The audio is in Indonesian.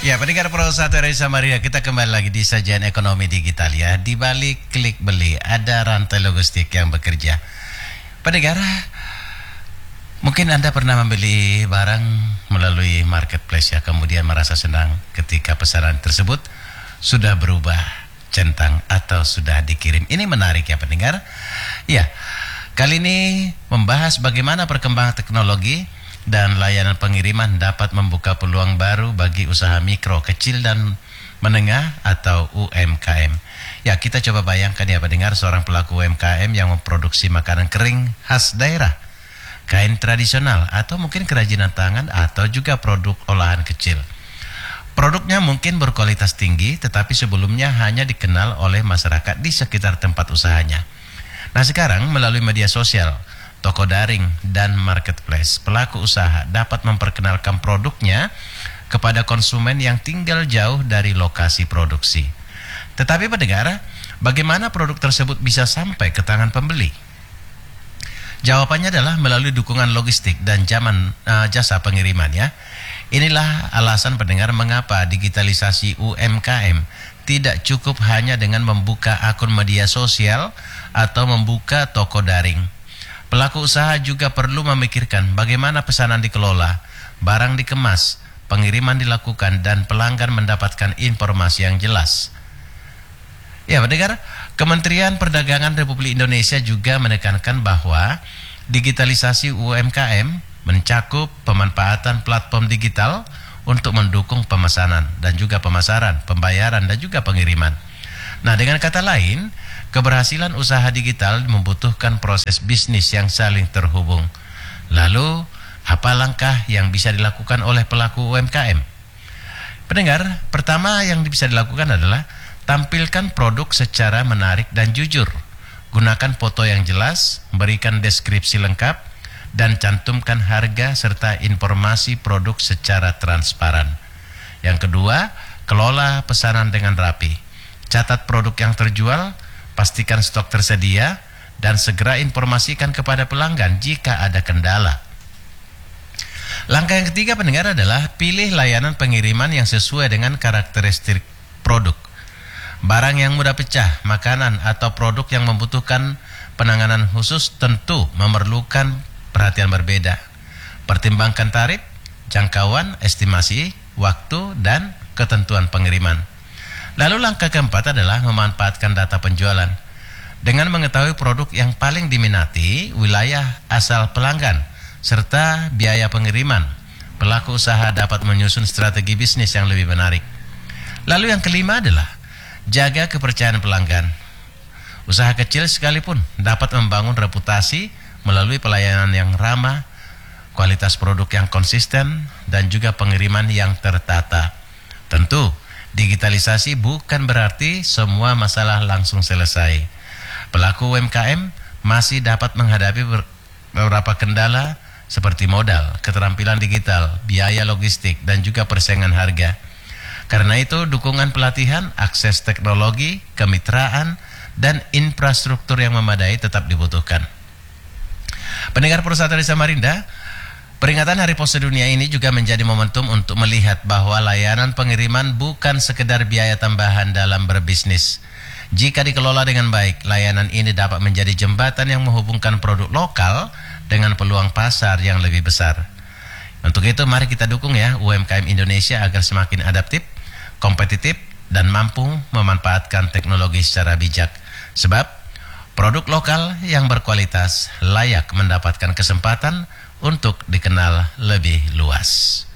Ya, pendengar Pro 1 RRI Samarinda, kita kembali lagi di sajian ekonomi digital ya. Di balik klik beli ada rantai logistik yang bekerja. Pendengar, mungkin Anda pernah membeli barang melalui marketplace ya, kemudian merasa senang ketika pesanan tersebut sudah berubah centang atau sudah dikirim. Ini menarik ya pendengar. Ya, kali ini membahas bagaimana perkembangan teknologi dan layanan pengiriman dapat membuka peluang baru bagi usaha mikro, kecil, dan menengah atau UMKM. Ya, kita coba bayangkan ya pendengar, seorang pelaku UMKM yang memproduksi makanan kering khas daerah, kain tradisional, atau mungkin kerajinan tangan, atau juga produk olahan kecil. Produknya mungkin berkualitas tinggi, tetapi sebelumnya hanya dikenal oleh masyarakat di sekitar tempat usahanya. Nah, sekarang melalui media sosial, toko daring, dan marketplace, pelaku usaha dapat memperkenalkan produknya kepada konsumen yang tinggal jauh dari lokasi produksi. Tetapi pendengar, bagaimana produk tersebut bisa sampai ke tangan pembeli? Jawabannya adalah melalui dukungan logistik dan jasa pengiriman ya. Inilah alasan pendengar mengapa digitalisasi UMKM tidak cukup hanya dengan membuka akun media sosial atau membuka toko daring. Pelaku usaha juga perlu memikirkan bagaimana pesanan dikelola, barang dikemas, pengiriman dilakukan, dan pelanggan mendapatkan informasi yang jelas. Ya, pendengar, Kementerian Perdagangan Republik Indonesia juga menekankan bahwa digitalisasi UMKM mencakup pemanfaatan platform digital untuk mendukung pemesanan dan juga pemasaran, pembayaran, dan juga pengiriman. Nah, dengan kata lain, keberhasilan usaha digital membutuhkan proses bisnis yang saling terhubung. Lalu, apa langkah yang bisa dilakukan oleh pelaku UMKM? Pendengar, pertama yang bisa dilakukan adalah tampilkan produk secara menarik dan jujur. Gunakan foto yang jelas, berikan deskripsi lengkap, dan cantumkan harga serta informasi produk secara transparan. Yang kedua, kelola pesanan dengan rapi. Catat produk yang terjual, pastikan stok tersedia, dan segera informasikan kepada pelanggan jika ada kendala. Langkah yang ketiga pendengar adalah pilih layanan pengiriman yang sesuai dengan karakteristik produk. Barang yang mudah pecah, makanan, atau produk yang membutuhkan penanganan khusus tentu memerlukan perhatian berbeda. Pertimbangkan tarif, jangkauan, estimasi, waktu, dan ketentuan pengiriman. Lalu langkah keempat adalah memanfaatkan data penjualan. Dengan mengetahui produk yang paling diminati, wilayah asal pelanggan, serta biaya pengiriman, pelaku usaha dapat menyusun strategi bisnis yang lebih menarik. Lalu yang kelima adalah jaga kepercayaan pelanggan. Usaha kecil sekalipun dapat membangun reputasi melalui pelayanan yang ramah, kualitas produk yang konsisten, dan juga pengiriman yang tertata. Tentu, digitalisasi bukan berarti semua masalah langsung selesai. Pelaku UMKM masih dapat menghadapi beberapa kendala seperti modal, keterampilan digital, biaya logistik, dan juga persaingan harga. Karena itu, dukungan pelatihan, akses teknologi, kemitraan, dan infrastruktur yang memadai tetap dibutuhkan. Pendengar Pro 1 RRI Samarinda, peringatan Hari Pos Sedunia ini juga menjadi momentum untuk melihat bahwa layanan pengiriman bukan sekedar biaya tambahan dalam berbisnis. Jika dikelola dengan baik, layanan ini dapat menjadi jembatan yang menghubungkan produk lokal dengan peluang pasar yang lebih besar. Untuk itu, mari kita dukung ya UMKM Indonesia agar semakin adaptif, kompetitif, dan mampu memanfaatkan teknologi secara bijak. Sebab, produk lokal yang berkualitas layak mendapatkan kesempatan untuk dikenal lebih luas.